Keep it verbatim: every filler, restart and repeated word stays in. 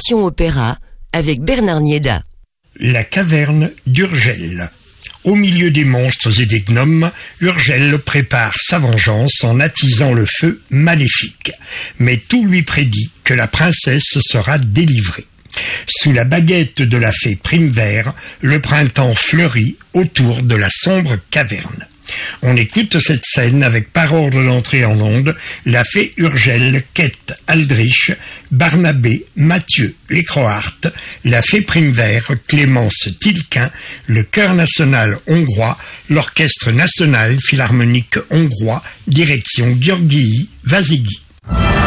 Passion Opéra avec Bernard Nieda. La caverne d'Urgel. Au milieu des monstres et des gnomes, Urgel prépare sa vengeance en attisant le feu maléfique. Mais tout lui prédit que la princesse sera délivrée. Sous la baguette de la fée Primevère, le printemps fleurit autour de la sombre caverne. On écoute cette scène avec par ordre d'entrée en onde la fée Urgel, Kate Aldrich, Barnabé, Mathieu Lécrohart, la fée Primevère, Clémence Tilquin, le chœur national hongrois, l'orchestre national philharmonique hongrois, direction Györgyi Vaszigyi.